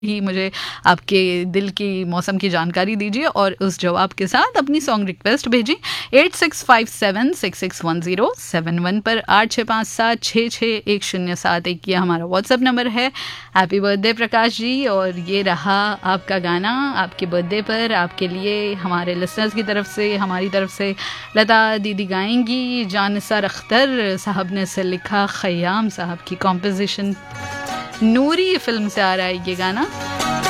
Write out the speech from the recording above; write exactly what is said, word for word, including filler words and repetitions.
ही मुझे आपके दिल की मौसम की जानकारी दीजिए और उस जवाब के साथ अपनी सॉन्ग रिक्वेस्ट भेजिए eight six five seven six six one zero seven one पर। आठ छः पाँच सात छः छः एक शून्य सात एक ये हमारा व्हाट्सएप नंबर है। हैप्पी बर्थडे प्रकाश जी, और ये रहा आपका गाना आपके बर्थडे पर आपके लिए हमारे लिसनर्स की तरफ से, हमारी तरफ से। लता दीदी गाएंगी, जानिसार अख्तर साहब ने से लिखा, खयाम साहब की कॉम्पोजिशन, नूरी फिल्म से आ रहा है ये गाना।